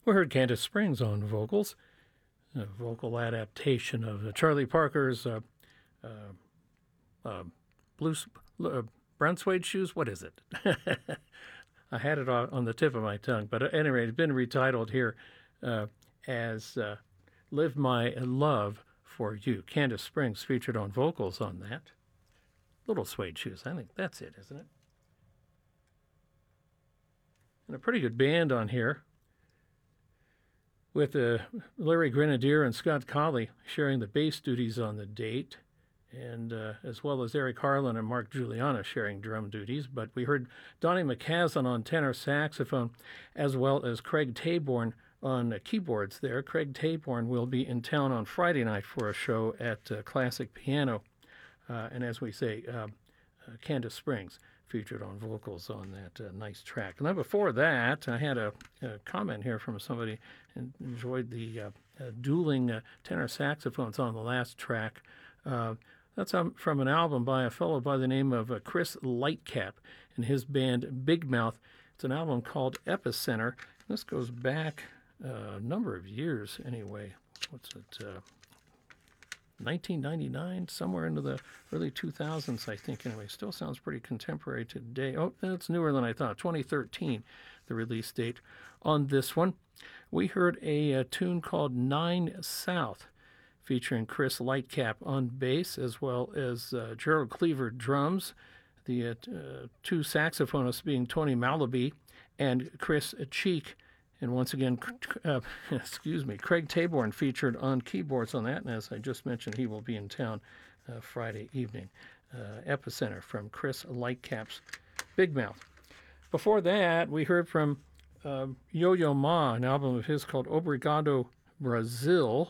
We heard Candace Springs on vocals, a vocal adaptation of Charlie Parker's brown suede shoes. What is it? I had it on the tip of my tongue, but at any rate, it's been retitled here as Live My Love for You. Candace Springs featured on vocals on that. Little Suede Shoes. I think that's it, isn't it? And a pretty good band on here with Larry Grenadier and Scott Colley sharing the bass duties on the date, and as well as Eric Harlan and Mark Juliana sharing drum duties. But we heard Donnie McCaslin on tenor saxophone, as well as Craig Taborn on keyboards there. Craig Taborn will be in town on Friday night for a show at Classic Piano. And as we say, Candace Springs featured on vocals on that nice track. And then before that, I had a comment here from somebody who enjoyed the dueling tenor saxophones on the last track. That's from an album by a fellow by the name of Chris Lightcap and his band Big Mouth. It's an album called Epicenter. This goes back a number of years anyway. What's it? 1999, somewhere into the early 2000s, I think. Anyway, still sounds pretty contemporary today. Oh, that's newer than I thought. 2013, the release date on this one. We heard a tune called 9 South, featuring Chris Lightcap on bass, as well as Gerald Cleaver drums, the two saxophonists being Tony Malaby and Chris Cheek. And once again, Craig Taborn featured on keyboards on that. And as I just mentioned, he will be in town Friday evening. Epicenter from Chris Lightcap's Big Mouth. Before that, we heard from Yo-Yo Ma, an album of his called Obrigado Brazil.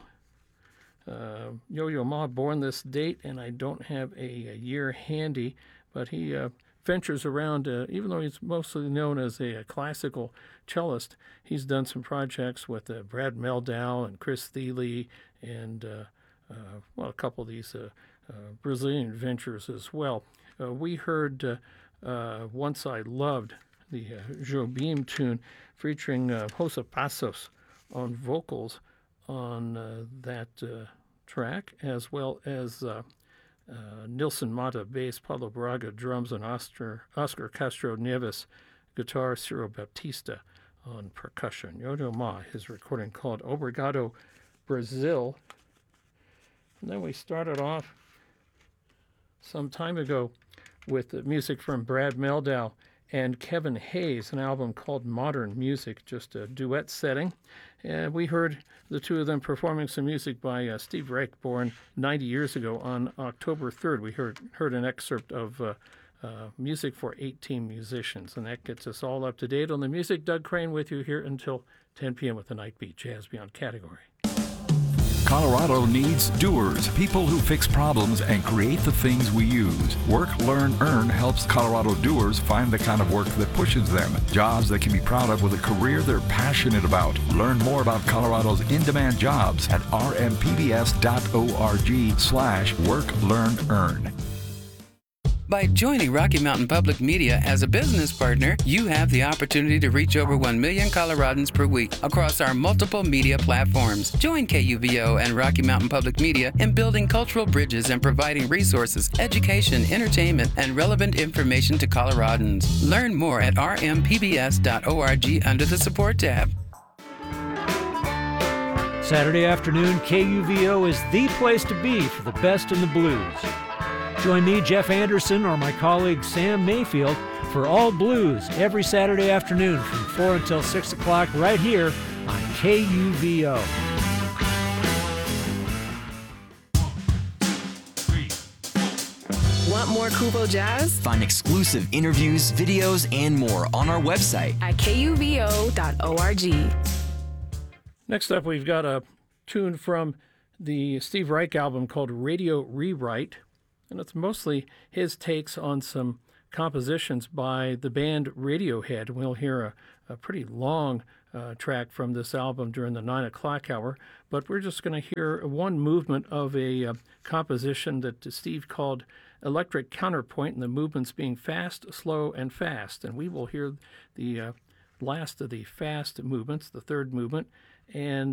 Yo-Yo Ma born this date, and I don't have a year handy, but he ventures around, even though he's mostly known as a classical cellist. He's done some projects with Brad Meldau and Chris Thile and, a couple of these Brazilian ventures as well. We heard Once I Loved, the Jobim tune, featuring Jose Passos on vocals on that track, as well as Nilson Mata bass, Pablo Braga drums, and Oscar Castro Neves guitar, Ciro Baptista on percussion. Yo-Yo Ma, his recording called Obrigado Brazil. And then we started off some time ago with music from Brad Meldau and Kevin Hayes, an album called Modern Music, just a duet setting. And we heard the two of them performing some music by Steve Reich, born 90 years ago on October 3rd. We heard an excerpt of music for 18 musicians, and that gets us all up to date on the music. Doug Crane with you here until 10 p.m. with the Night Beat Jazz Beyond category. Colorado needs doers, people who fix problems and create the things we use. Work, Learn, Earn helps Colorado doers find the kind of work that pushes them. Jobs they can be proud of with a career they're passionate about. Learn more about Colorado's in-demand jobs at rmpbs.org/Work, Learn, Earn. By joining Rocky Mountain Public Media as a business partner, you have the opportunity to reach over 1 million Coloradans per week across our multiple media platforms. Join KUVO and Rocky Mountain Public Media in building cultural bridges and providing resources, education, entertainment, and relevant information to Coloradans. Learn more at rmpbs.org under the Support tab. Saturday afternoon, KUVO is the place to be for the best in the blues. Join me, Jeff Anderson, or my colleague Sam Mayfield for All Blues every Saturday afternoon from 4 until 6 o'clock right here on KUVO. Want more Kubo Jazz? Find exclusive interviews, videos, and more on our website at kuvo.org. Next up, we've got a tune from the Steve Reich album called Radio Rewrite. And it's mostly his takes on some compositions by the band Radiohead. We'll hear a pretty long track from this album during the 9 o'clock hour, but we're just going to hear one movement of a composition that Steve called Electric Counterpoint, and the movements being fast, slow, and fast. And we will hear the last of the fast movements, the third movement, and